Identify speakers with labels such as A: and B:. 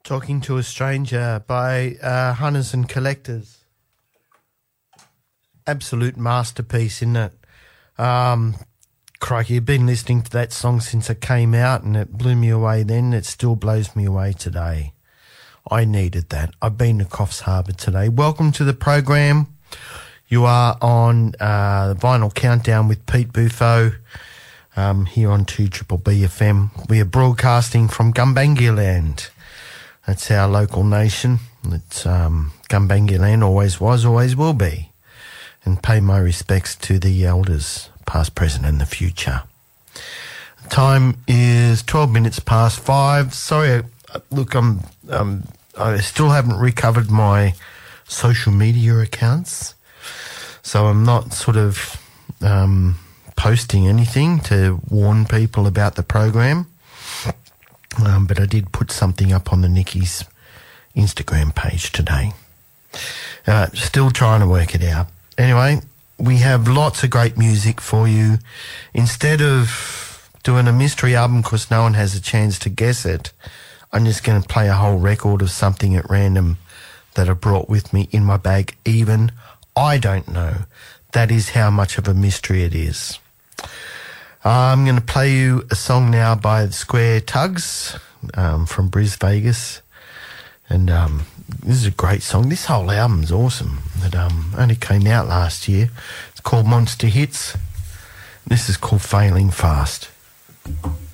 A: Talking to a Stranger by Hunters and Collectors. Absolute masterpiece, isn't it? Crikey, I've been listening to that song since it came out and it blew me away then. It still blows me away today. I needed that. I've been to Coffs Harbour today. Welcome to the program. You are on the Vinyl Countdown with Pete Buffo here on 2BBB FM. We are broadcasting from Gumbaynggirr Land. That's our local nation. It's Gumbaynggirr Land, always was, always will be. And pay my respects to the elders, past, present and the future. Time is 12 minutes past 5. Sorry, look, I still haven't recovered my social media accounts, so I'm not sort of posting anything to warn people about the program. But I did put something up on the Nikki's Instagram page today. Still trying to work it out. Anyway, we have lots of great music for you. Instead of doing a mystery album because no one has a chance to guess it, I'm just going to play a whole record of something at random that I brought with me in my bag. Even I don't know. That is how much of a mystery it is. I'm going to play you a song now by the Square Tugs from Bris Vegas. And this is a great song. This whole album's awesome. It only came out last year. It's called Monster Hits. This is called Failing Fast.